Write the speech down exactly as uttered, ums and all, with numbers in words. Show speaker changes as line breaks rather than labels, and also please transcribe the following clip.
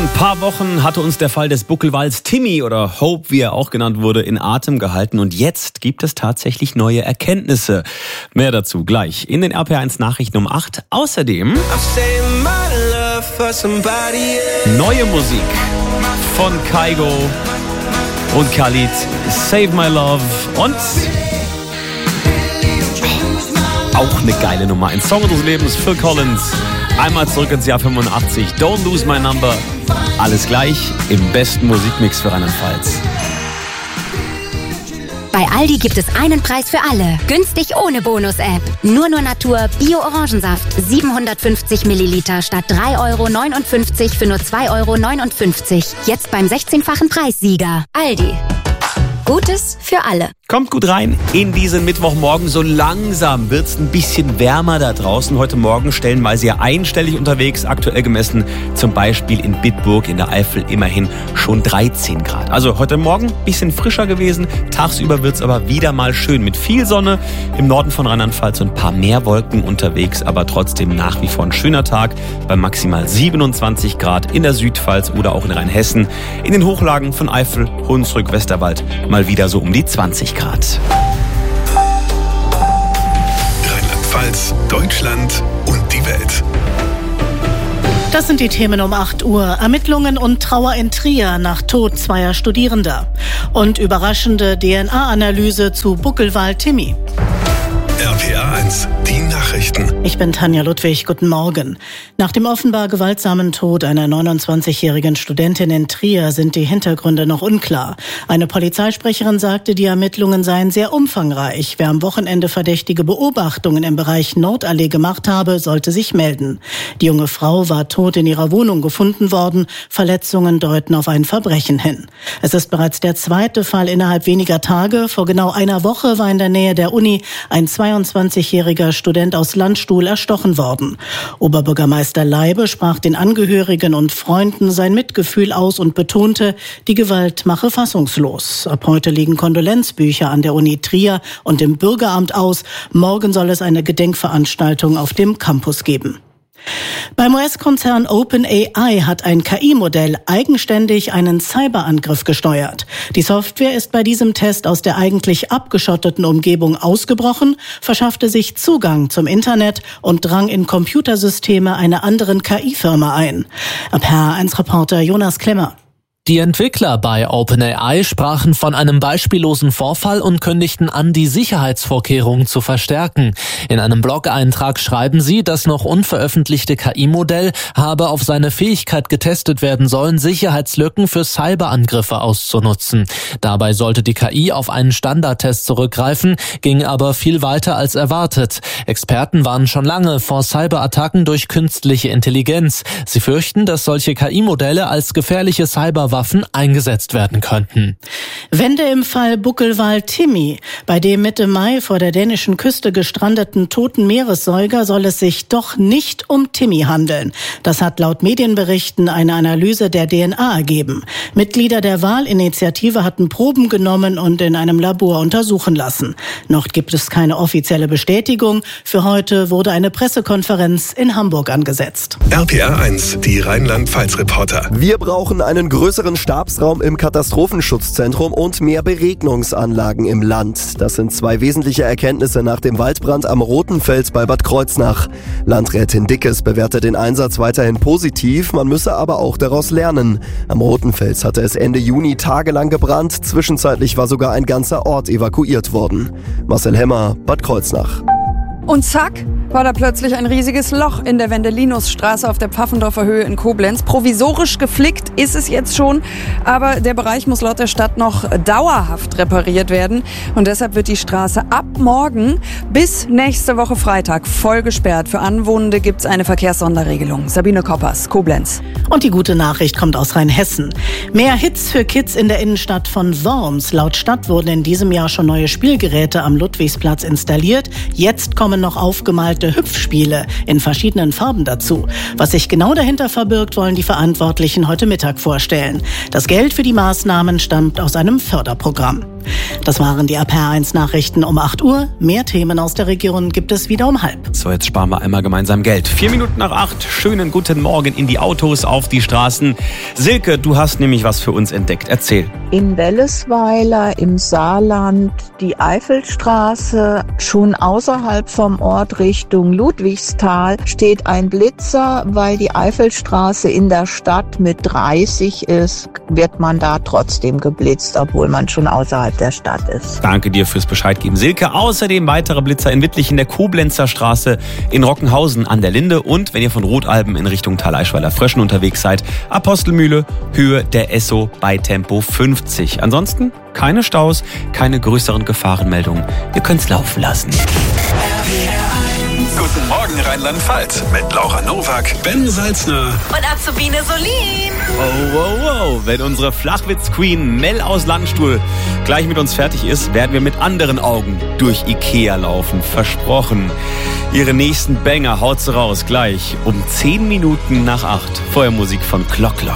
ein paar Wochen hatte uns der Fall des Buckelwals Timmy oder Hope, wie er auch genannt wurde, in Atem gehalten. Und jetzt gibt es tatsächlich neue Erkenntnisse. Mehr dazu gleich in den R P R eins Nachrichten um acht. Außerdem neue Musik von Kygo und Khalid, Save My Love und auch eine geile Nummer. Ein Song unseres Lebens, Phil Collins. Einmal zurück ins Jahr fünfundachtzig. Don't Lose My Number. Alles gleich im besten Musikmix für Rheinland-Pfalz.
Bei Aldi gibt es einen Preis für alle. Günstig ohne Bonus-App. Nur nur Natur Bio-Orangensaft. siebenhundertfünfzig Milliliter statt drei Euro neunundfünfzig für nur zwei Euro neunundfünfzig. Jetzt beim sechzehnfachen Preissieger. Aldi. Gutes für alle.
Kommt gut rein in diesen Mittwochmorgen. So langsam wird es ein bisschen wärmer da draußen. Heute Morgen stellenweise ja einstellig unterwegs. Aktuell gemessen zum Beispiel in Bitburg in der Eifel immerhin schon dreizehn Grad. Also heute Morgen ein bisschen frischer gewesen. Tagsüber wird es aber wieder mal schön mit viel Sonne. Im Norden von Rheinland-Pfalz ein paar mehr Wolken unterwegs. Aber trotzdem nach wie vor ein schöner Tag bei maximal siebenundzwanzig Grad in der Südpfalz oder auch in Rheinhessen. In den Hochlagen von Eifel, Hunsrück, Westerwald mal wieder so um die zwanzig Grad.
Rheinland-Pfalz, Deutschland und die Welt.
Das sind die Themen um acht Uhr. Ermittlungen und Trauer in Trier nach Tod zweier Studierender. Und überraschende D N A-Analyse zu Buckelwal Timmy.
R P R eins, die Nachrichten.
Ich bin Tanja Ludwig, guten Morgen. Nach dem offenbar gewaltsamen Tod einer neunundzwanzigjährigen Studentin in Trier sind die Hintergründe noch unklar. Eine Polizeisprecherin sagte, die Ermittlungen seien sehr umfangreich. Wer am Wochenende verdächtige Beobachtungen im Bereich Nordallee gemacht habe, sollte sich melden. Die junge Frau war tot in ihrer Wohnung gefunden worden. Verletzungen deuten auf ein Verbrechen hin. Es ist bereits der zweite Fall innerhalb weniger Tage. Vor genau einer Woche war in der Nähe der Uni ein zweiundzwanzigjähriger Student aus Landstuhl erstochen worden. Oberbürgermeister Leibe sprach den Angehörigen und Freunden sein Mitgefühl aus und betonte, die Gewalt mache fassungslos. Ab heute liegen Kondolenzbücher an der Uni Trier und im Bürgeramt aus. Morgen soll es eine Gedenkveranstaltung auf dem Campus geben. Beim U S-Konzern OpenAI hat ein K I-Modell eigenständig einen Cyberangriff gesteuert. Die Software ist bei diesem Test aus der eigentlich abgeschotteten Umgebung ausgebrochen, verschaffte sich Zugang zum Internet und drang in Computersysteme einer anderen K I-Firma ein. R P R eins Reporter Jonas Klemmer.
Die Entwickler bei OpenAI sprachen von einem beispiellosen Vorfall und kündigten an, die Sicherheitsvorkehrungen zu verstärken. In einem Blog-Eintrag schreiben sie, das noch unveröffentlichte K I-Modell habe auf seine Fähigkeit getestet werden sollen, Sicherheitslücken für Cyberangriffe auszunutzen. Dabei sollte die K I auf einen Standardtest zurückgreifen, ging aber viel weiter als erwartet. Experten warnen schon lange vor Cyberattacken durch künstliche Intelligenz. Sie fürchten, dass solche K I-Modelle als gefährliche Cyber Waffen eingesetzt werden könnten.
Wende im Fall Buckelwal Timmy. Bei dem Mitte Mai vor der dänischen Küste gestrandeten toten Meeressäuger soll es sich doch nicht um Timmy handeln. Das hat laut Medienberichten eine Analyse der D N A ergeben. Mitglieder der Wahlinitiative hatten Proben genommen und in einem Labor untersuchen lassen. Noch gibt es keine offizielle Bestätigung. Für heute wurde eine Pressekonferenz in Hamburg angesetzt.
R P R eins, die Rheinland-Pfalz-Reporter.
Wir brauchen einen größeren Stabsraum im Katastrophenschutzzentrum und mehr Beregnungsanlagen im Land. Das sind zwei wesentliche Erkenntnisse nach dem Waldbrand am Rotenfels bei Bad Kreuznach. Landrätin Dickes bewertet den Einsatz weiterhin positiv, man müsse aber auch daraus lernen. Am Rotenfels hatte es Ende Juni tagelang gebrannt, zwischenzeitlich war sogar ein ganzer Ort evakuiert worden. Marcel Hemmer, Bad Kreuznach.
Und zack, war da plötzlich ein riesiges Loch in der Wendelinusstraße auf der Pfaffendorfer Höhe in Koblenz. Provisorisch geflickt ist es jetzt schon, aber der Bereich muss laut der Stadt noch dauerhaft repariert werden. Und deshalb wird die Straße ab morgen bis nächste Woche Freitag voll gesperrt. Für Anwohnende gibt es eine Verkehrssonderregelung. Sabine Koppers, Koblenz.
Und die gute Nachricht kommt aus Rheinhessen. Mehr Hits für Kids in der Innenstadt von Worms. Laut Stadt wurden in diesem Jahr schon neue Spielgeräte am Ludwigsplatz installiert. Jetzt kommen noch aufgemalte Hüpfspiele in verschiedenen Farben dazu. Was sich genau dahinter verbirgt, wollen die Verantwortlichen heute Mittag vorstellen. Das Geld für die Maßnahmen stammt aus einem Förderprogramm. Das waren die R P R eins Nachrichten um acht Uhr. Mehr Themen aus der Region gibt es wieder um halb.
So, jetzt sparen wir einmal gemeinsam Geld. Vier Minuten nach acht. Schönen guten Morgen in die Autos, auf die Straßen. Silke, du hast nämlich was für uns entdeckt. Erzähl.
In Wellesweiler im Saarland die Eifelstraße, schon außerhalb vom Ort Richtung Ludwigsthal, steht ein Blitzer, weil die Eifelstraße in der Stadt mit dreißig ist, wird man da trotzdem geblitzt, obwohl man schon außerhalb der Stadt ist.
Danke dir fürs Bescheid geben, Silke. Außerdem weitere Blitzer in Wittlich in der Koblenzer Straße, in Rockenhausen an der Linde und wenn ihr von Rotalben in Richtung Thaleischweiler-Fröschen unterwegs seid, Apostelmühle, Höhe der Esso bei Tempo fünfzig. Ansonsten keine Staus, keine größeren Gefahrenmeldungen. Ihr könnt's laufen lassen.
Guten Morgen Rheinland-Pfalz mit Laura Nowak, Ben Salzner
und Azubine Solin.
Oh, wow, wow. Wenn unsere Flachwitz-Queen Mel aus Landstuhl gleich mit uns fertig ist, werden wir mit anderen Augen durch Ikea laufen. Versprochen. Ihre nächsten Banger haut sie raus gleich um zehn Minuten nach acht. Vorher Musik von Clocklock.